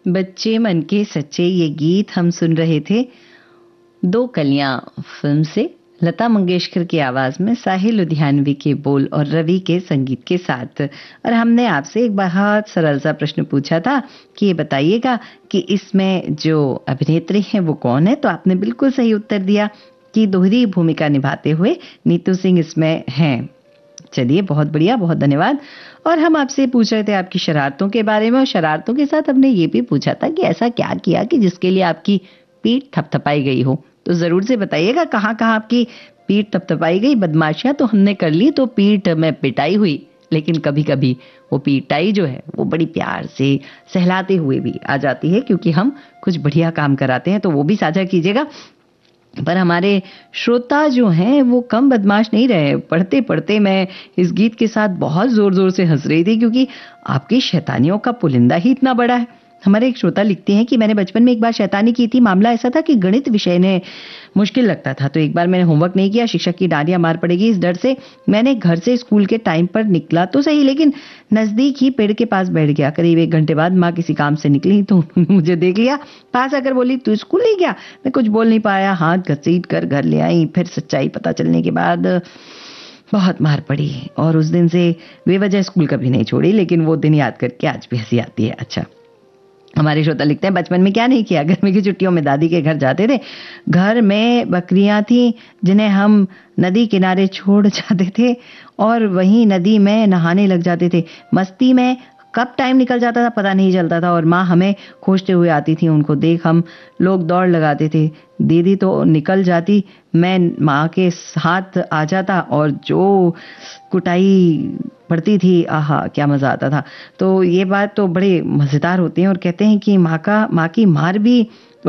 बच्चे मन के सच्चे ये गीत हम सुन रहे थे दो कलियां फिल्म से, लता मंगेशकर की आवाज में साहिल लुधियानवी के बोल और रवि के संगीत के साथ। और हमने आपसे एक बहुत सरल सा प्रश्न पूछा था कि ये बताइएगा कि इसमें जो अभिनेत्री हैं वो कौन है, तो आपने बिल्कुल सही उत्तर दिया कि दोहरी भूमिका निभाते हुए नीतू सिंह इसमें हैं। चलिए, बहुत बढ़िया, बहुत धन्यवाद। और हम आपसे पूछ रहे थे आपकी शरारतों के बारे में, और शरारतों के साथ हमने ये भी पूछा था कि ऐसा क्या किया कि जिसके लिए आपकी पीठ थपथपाई गई हो। तो जरूर से बताइएगा कहाँ कहाँ आपकी पीठ थपथपाई गई। बदमाशियां तो हमने कर ली, तो पीठ में पिटाई हुई, लेकिन कभी कभी वो पिटाई जो है वो बड़ी प्यार से सहलाते हुए भी आ जाती है, क्योंकि हम कुछ बढ़िया काम कराते हैं, तो वो भी साझा कीजिएगा। पर हमारे श्रोता जो हैं वो कम बदमाश नहीं रहे। पढ़ते पढ़ते मैं इस गीत के साथ बहुत जोर जोर से हंस रही थी, क्योंकि आपकी शैतानियों का पुलिंदा ही इतना बड़ा है। हमारे एक श्रोता लिखते हैं कि मैंने बचपन में एक बार शैतानी की थी। मामला ऐसा था कि गणित विषय ने मुश्किल लगता था, तो एक बार मैंने होमवर्क नहीं किया। शिक्षक की डांटियां मार पड़ेगी इस डर से मैंने घर से स्कूल के टाइम पर निकला तो सही, लेकिन नजदीक ही पेड़ के पास बैठ गया। करीब 1 घंटे बाद माँ किसी काम से निकली तो उन्होंने मुझे देख लिया, पास आकर बोली, तू स्कूल नहीं गया? मैं कुछ बोल नहीं पाया, हाथ घसीट कर घर ले आई। फिर सच्चाई पता चलने के बाद बहुत मार पड़ी, और उस दिन से बेवजह स्कूल कभी नहीं छोड़ी, लेकिन वो दिन याद करके आज भी हंसी आती है। अच्छा, हमारे श्रोता लिखते हैं, बचपन में क्या नहीं किया। गर्मी की छुट्टियों में दादी के घर जाते थे। घर में बकरियां थी जिन्हें हम नदी किनारे छोड़ जाते थे और वहीं नदी में नहाने लग जाते थे। मस्ती में कब टाइम निकल जाता था पता नहीं चलता था, और माँ हमें खोजते हुए आती थी। उनको देख हम लोग दौड़ लगाते थे। दीदी तो निकल जाती, मैं माँ के साथ आ जाता, और जो कुटाई पड़ती थी, आहा क्या मजा आता था। तो ये बात तो बड़े मजेदार होते हैं, और कहते हैं कि माँ की मार भी